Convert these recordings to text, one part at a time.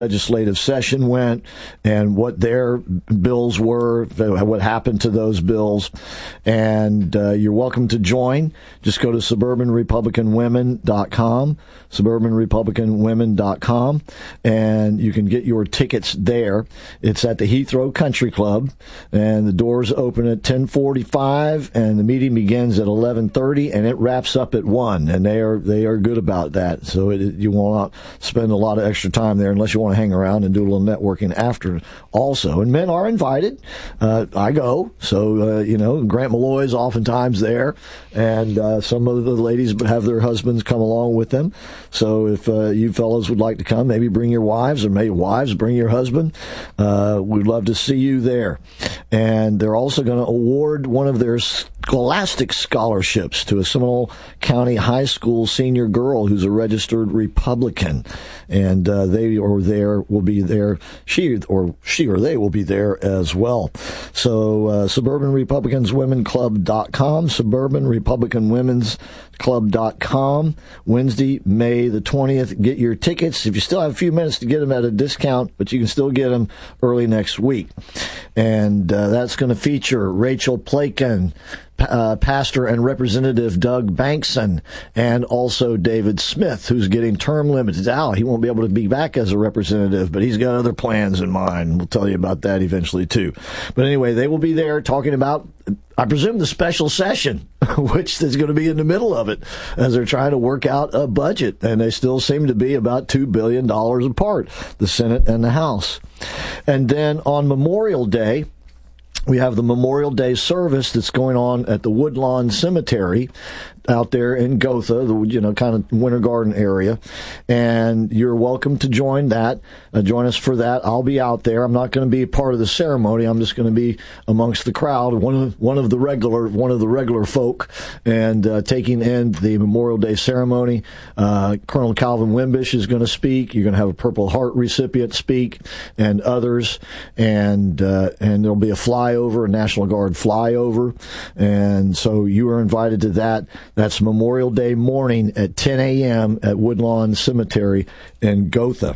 legislative session went and what their bills were, what happened to those bills. And you're welcome to join. Just go to suburbanrepublicanwomen.com, suburbanrepublicanwomen.com, and you can get your tickets there. It's at the Heathrow Country Club, and the doors open at 10:45, and the meeting begins at 11:30, and it wraps up at 1. And they are good about that. So you will not spend a lot of extra time there unless you want to hang around and do a little networking after also. And men are invited. I go. So, Grant Malloy is oftentimes there, and some of the ladies have their husbands come along with them. So if you fellows would like to come, maybe bring your wives, or maybe wives bring your husband. We'd love to see you there. And they're also going to award one of their Scholastic scholarships to a Seminole County High School senior girl who's a registered Republican, and she or they will be there as well. So SuburbanRepublicansWomenClub.com, SuburbanRepublicanWomen'sClub.com, Wednesday, May the 20th. Get your tickets. If you still have a few minutes to get them at a discount, but you can still get them early next week. And that's going to feature Rachel Plakin, Pastor and Representative Doug Bankson, and also David Smith, who's getting term limits out. He won't be able to be back as a representative, but he's got other plans in mind. We'll tell you about that eventually, too. But anyway, they will be there talking about, I presume, the special session, which is going to be in the middle of it, as they're trying to work out a budget. And they still seem to be about $2 billion apart, the Senate and the House. And then on Memorial Day, we have the Memorial Day service that's going on at the Woodlawn Cemetery out there in Gotha, kind of Winter Garden area. And you're welcome to join that. Join us for that. I'll be out there. I'm not going to be part of the ceremony. I'm just going to be amongst the crowd, one of the regular folk, and taking in the Memorial Day ceremony. Colonel Calvin Wimbish is going to speak. You're going to have a Purple Heart recipient speak, and others. And there'll be a National Guard flyover. And so you are invited to that. That's Memorial Day morning at 10 a.m. at Woodlawn Cemetery in Gotha.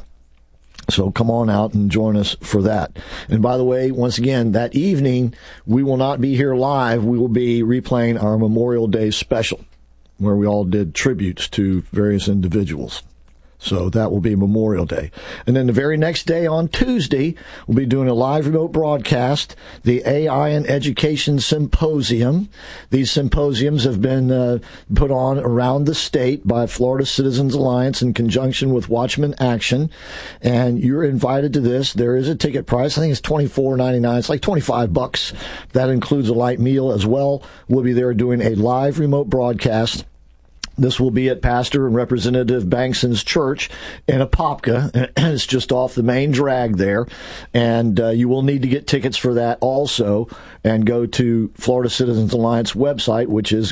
So come on out and join us for that. And by the way, once again, that evening, we will not be here live. We will be replaying our Memorial Day special, where we all did tributes to various individuals. So that will be Memorial Day. And then the very next day, on Tuesday, we'll be doing a live remote broadcast, the AI and Education Symposium. These symposiums have been put on around the state by Florida Citizens Alliance in conjunction with Watchman Action. And you're invited to this. There is a ticket price. I think it's $24.99. It's like $25. That includes a light meal as well. We'll be there doing a live remote broadcast. This will be at Pastor and Representative Bankson's church in Apopka. It's just off the main drag there. And you will need to get tickets for that also, and go to Florida Citizens Alliance website, which is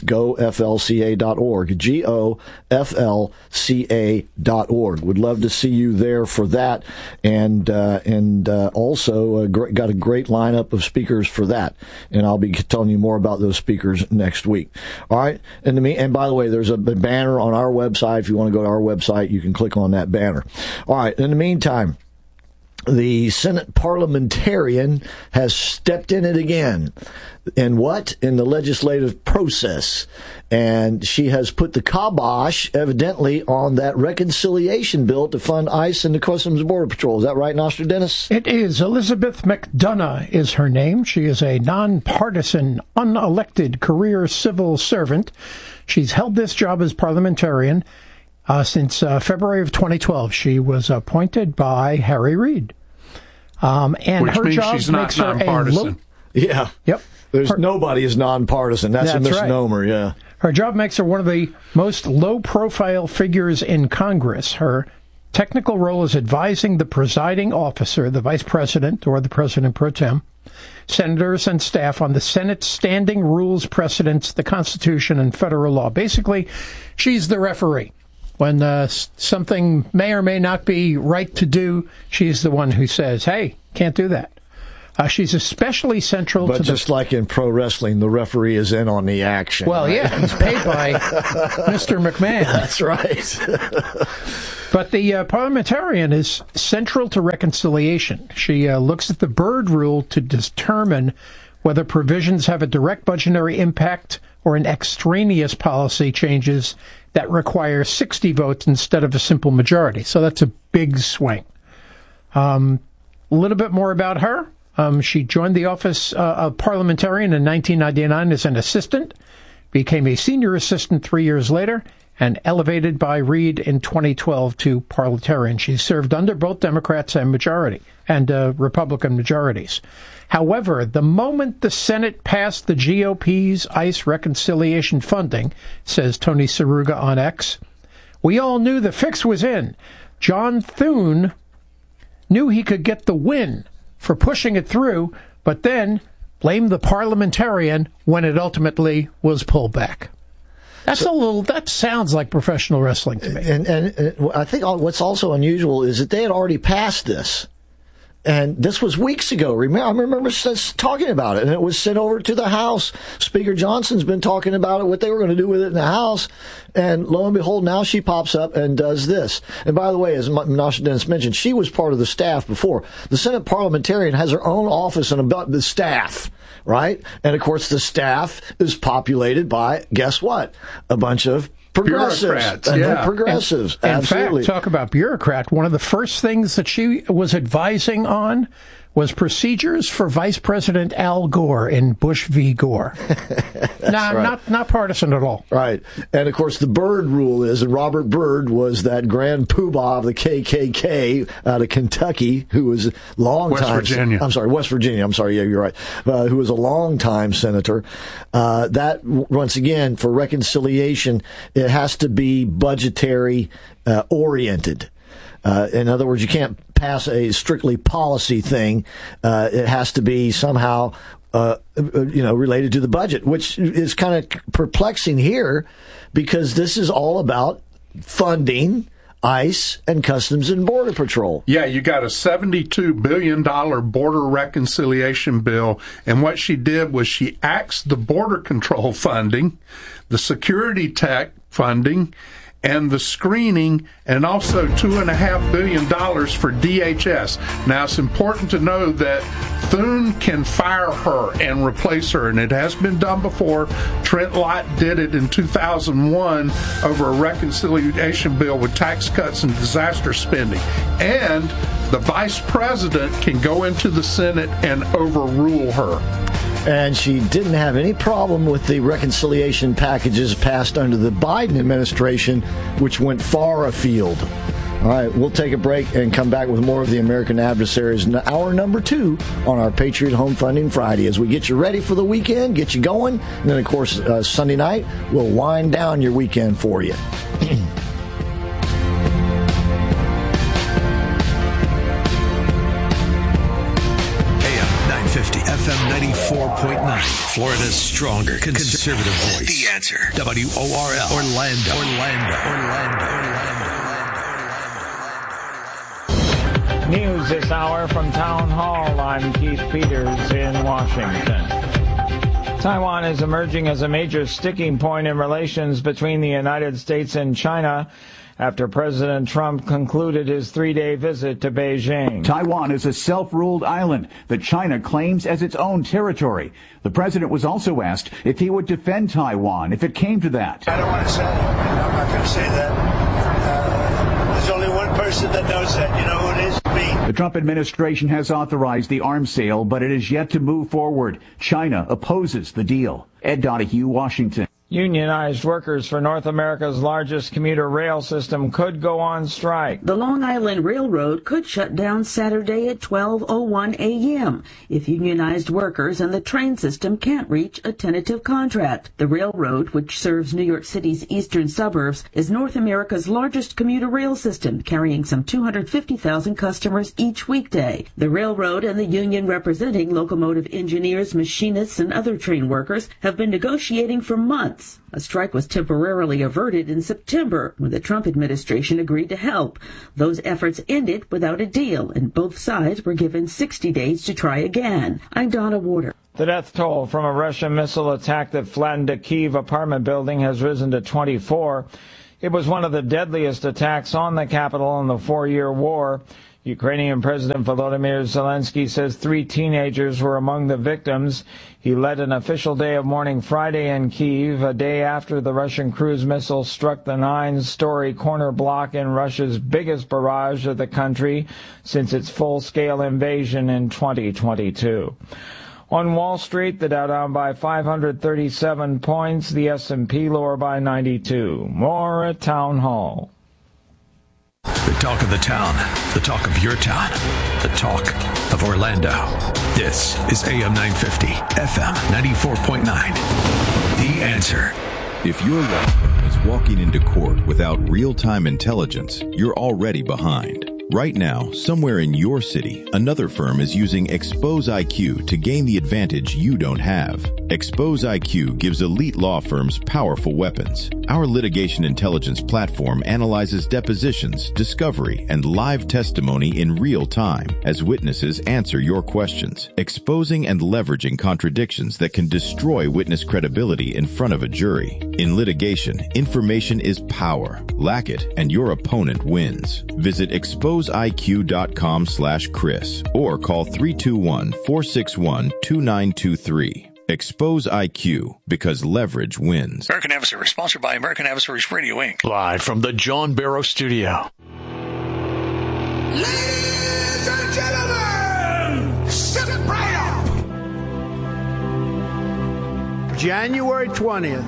goflca.org, goflca.org. Would love to see you there for that. And also got a great lineup of speakers for that. And I'll be telling you more about those speakers next week. All right. And by the way, there's a banner on our website. If you want to go to our website, you can click on that banner. All right. In the meantime, the Senate parliamentarian has stepped in it again. In what? In the legislative process. And she has put the kibosh, evidently, on that reconciliation bill to fund ICE and the Customs and Border Patrol. Is that right, Nostradamus? It is. Elizabeth McDonough is her name. She is a nonpartisan, unelected career civil servant. She's held this job as parliamentarian since February of 2012. She was appointed by Harry Reid. And which her means job she's not makes her nonpartisan. Yeah. Yep. Nobody is nonpartisan. That's a misnomer, right. Yeah. Her job makes her one of the most low-profile figures in Congress. Her technical role is advising the presiding officer, the vice president or the president pro tem, senators and staff on the Senate's standing rules, precedents, the Constitution, and federal law. Basically, she's the referee. When something may or may not be right to do, she's the one who says, hey, can't do that. She's especially central to just like in pro wrestling, the referee is in on the action. Well, right? yeah, he's paid by Mr. McMahon. That's right. But the parliamentarian is central to reconciliation. She looks at the Byrd Rule to determine whether provisions have a direct budgetary impact or an extraneous policy changes that require 60 votes instead of a simple majority. So that's a big swing. A little bit more about her. She joined the office of parliamentarian in 1999 as an assistant, became a senior assistant 3 years later, and elevated by Reid in 2012 to parliamentarian. She served under both Democrats and Republican majorities. However, the moment the Senate passed the GOP's ICE reconciliation funding, says Tony Saruga on X, we all knew the fix was in. John Thune knew he could get the win for pushing it through, but then blamed the parliamentarian when it ultimately was pulled back. That sounds like professional wrestling to me. And I think what's also unusual is that they had already passed this. And this was weeks ago. I remember talking about it, and it was sent over to the House. Speaker Johnson's been talking about it, what they were going to do with it in the House. And lo and behold, now she pops up and does this. And by the way, as Nasha Dennis mentioned, she was part of the staff before. The Senate parliamentarian has her own office and about the staff, right? And of course, the staff is populated by, guess what? A bunch of progressives. Progressives. Absolutely. In fact, talk about bureaucrat. One of the first things that she was advising on was procedures for Vice President Al Gore in Bush v. Gore. Not partisan at all. Right. And, of course, the Byrd Rule is, and Robert Byrd was that grand poobah of the KKK out of Kentucky, who was a West Virginia. I'm sorry. Yeah, you're right. Who was a long-time senator. That, once again, for reconciliation, it has to be budgetary oriented. In other words, you can't pass a strictly policy thing. It has to be somehow, related to the budget, which is kind of perplexing here because this is all about funding ICE and Customs and Border Patrol. Yeah, you got a $72 billion border reconciliation bill, and what she did was she axed the border control funding, the security tech funding, and the screening, and also $2.5 billion for DHS. Now, it's important to know that Thune can fire her and replace her, and it has been done before. Trent Lott did it in 2001 over a reconciliation bill with tax cuts and disaster spending. And the vice president can go into the Senate and overrule her. And she didn't have any problem with the reconciliation packages passed under the Biden administration, which went far afield. All right, we'll take a break and come back with more of the American Adversaries in hour number 2 on our Patriot Home Funding Friday as we get you ready for the weekend, get you going, and then, of course, Sunday night, we'll wind down your weekend for you. FM 94.9, Florida's stronger conservative voice. The Answer. WORL. Orlando. News this hour from Town Hall. I'm Keith Peters in Washington. Taiwan is emerging as a major sticking point in relations between the United States and China after President Trump concluded his 3-day visit to Beijing. Taiwan is a self-ruled island that China claims as its own territory. The president was also asked if he would defend Taiwan if it came to that. I don't want to say. I'm not going to say that. There's only one person that knows that. You know who it is? Me. The Trump administration has authorized the arms sale, but it is yet to move forward. China opposes the deal. Ed Donahue, Washington. Unionized workers for North America's largest commuter rail system could go on strike. The Long Island Railroad could shut down Saturday at 12:01 a.m. if unionized workers and the train system can't reach a tentative contract. The railroad, which serves New York City's eastern suburbs, is North America's largest commuter rail system, carrying some 250,000 customers each weekday. The railroad and the union representing locomotive engineers, machinists, and other train workers have been negotiating for months. A strike was temporarily averted in September when the Trump administration agreed to help. Those efforts ended without a deal, and both sides were given 60 days to try again. I'm Donna Warder. The death toll from a Russian missile attack that flattened a Kyiv apartment building has risen to 24. It was one of the deadliest attacks on the capital in the 4-year war. Ukrainian President Volodymyr Zelensky says 3 teenagers were among the victims. He led an official day of mourning Friday in Kyiv, a day after the Russian cruise missile struck the 9-story corner block in Russia's biggest barrage of the country since its full-scale invasion in 2022. On Wall Street, the Dow down by 537 points, the S&P lower by 92. More at Town Hall. The talk of the town, the talk of your town, the talk of Orlando. This is AM 950, FM 94.9. The Answer. If your law firm is walking into court without real-time intelligence, you're already behind. Right now, somewhere in your city, another firm is using Expose IQ to gain the advantage you don't have. Expose IQ gives elite law firms powerful weapons. Our litigation intelligence platform analyzes depositions, discovery, and live testimony in real time as witnesses answer your questions, exposing and leveraging contradictions that can destroy witness credibility in front of a jury. In litigation, information is power. Lack it, and your opponent wins. Visit exposeiq.com/Chris or call 321-461-2923. Expose IQ, because leverage wins. American Adversaries, sponsored by American Adversaries Radio, Inc. Live from the John Barrow Studio. Ladies and gentlemen, step right up. January 20th,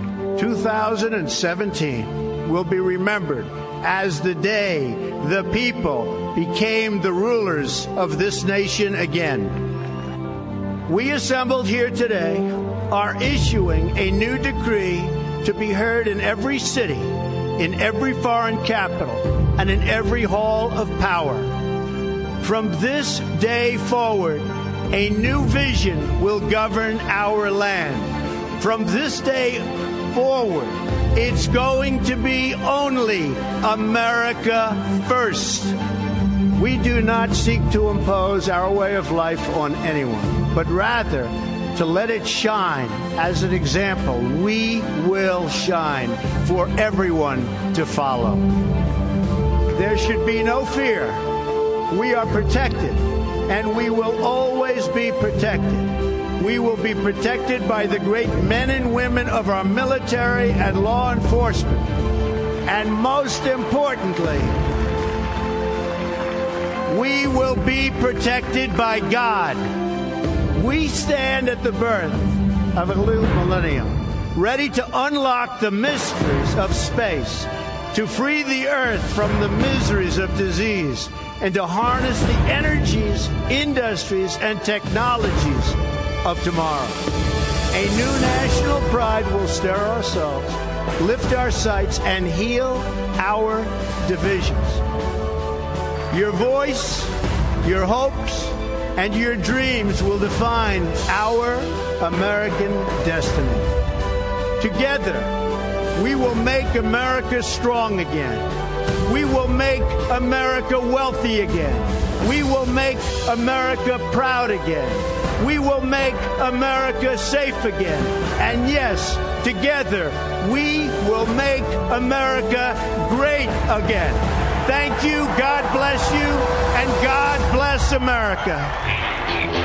2017 will be remembered as the day the people became the rulers of this nation again. We assembled here today are issuing a new decree to be heard in every city, in every foreign capital, and in every hall of power. From this day forward, a new vision will govern our land. From this day forward, it's going to be only America first. We do not seek to impose our way of life on anyone, but rather to let it shine as an example. We will shine for everyone to follow. There should be no fear. We are protected, and we will always be protected. We will be protected by the great men and women of our military and law enforcement. And most importantly, we will be protected by God. We stand at the birth of a new millennium, ready to unlock the mysteries of space, to free the earth from the miseries of disease, and to harness the energies, industries, and technologies of tomorrow. A new national pride will stir our souls, lift our sights, and heal our divisions. Your voice, your hopes, and your dreams will define our American destiny. Together, we will make America strong again. We will make America wealthy again. We will make America proud again. We will make America safe again. And yes, together, we will make America great again. Thank you, God bless you, and God bless America.